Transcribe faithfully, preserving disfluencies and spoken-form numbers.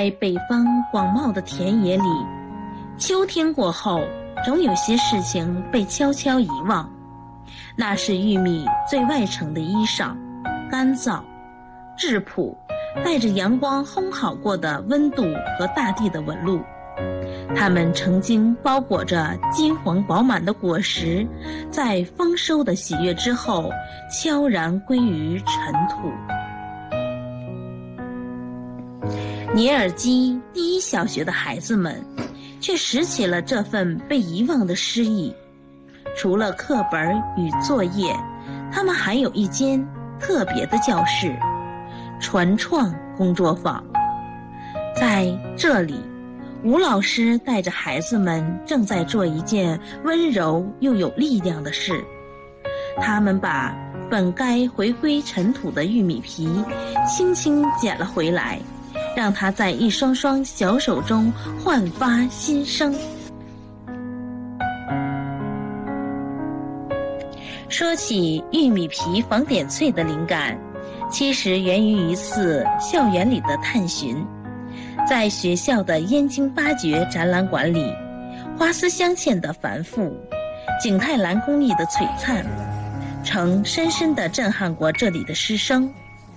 在北方广袤的田野里，秋天过后，总有些事情被悄悄遗忘。那是玉米最外层的衣裳，干燥、质朴，带着阳光烘烤过的温度和大地的纹路。它们曾经包裹着金黄饱满的果实，在丰收的喜悦之后，悄然归于尘土。尼尔基第一小学的孩子们却拾起了这份被遗忘的诗意。除了课本与作业，他们还有一间特别的教室——传创工作坊。在这里，吴老师带着孩子们正在做一件温柔又有力量的事。他们把本该回归尘土的玉米皮轻轻捡了回来，让它在一双双小手中焕发新生。说起玉米皮防点翠的灵感，其实源于一次校园里的探寻。在学校的燕京八绝展览馆里，花丝镶嵌的繁复，景泰蓝工艺的璀璨，曾深深地震撼过这里的师生。